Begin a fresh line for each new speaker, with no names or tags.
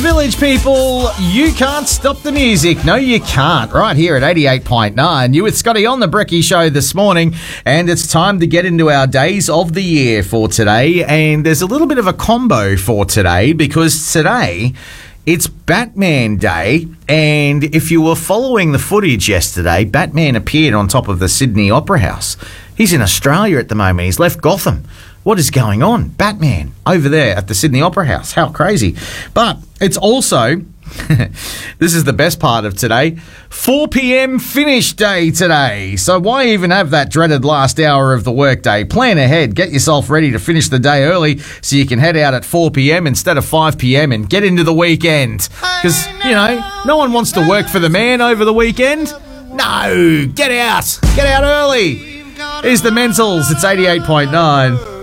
Village people, you can't stop the music. No, you can't. Right here at 88.9. You with Scotty on the Brekkie Show this morning, and it's time to get into our days of the year for today. And there's a little bit of a combo for today because today it's Batman Day, and if you were following the footage yesterday, Batman appeared on top of the Sydney Opera House. He's in Australia at the moment. He's left Gotham. What is going on? Batman over there at the Sydney Opera House. How crazy. But it's also, this is the best part of today, 4 p.m. finish day today. So why even have that dreaded last hour of the workday? Plan ahead. Get yourself ready to finish the day early so you can head out at 4 p.m. instead of 5 p.m. and get into the weekend. Because, you know, no one wants to work for the man over the weekend. No, get out. Get out early. Here's the Mentals. It's 88.9.